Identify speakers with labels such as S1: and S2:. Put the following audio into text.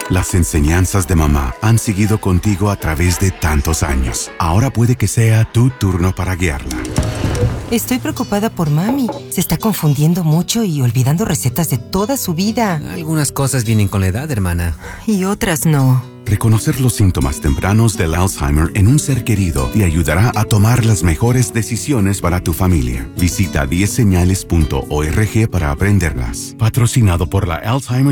S1: Las enseñanzas de mamá han seguido contigo a través de tantos años. Ahora puede que sea tu turno para guiarla.
S2: Estoy preocupada por mami. Se está confundiendo mucho y olvidando recetas de toda su vida.
S3: Algunas cosas vienen con la edad, hermana.
S2: Y otras no.
S1: Reconocer los síntomas tempranos del Alzheimer en un ser querido te ayudará a tomar las mejores decisiones para tu familia. Visita 10señales.org para aprenderlas. Patrocinado por la Alzheimer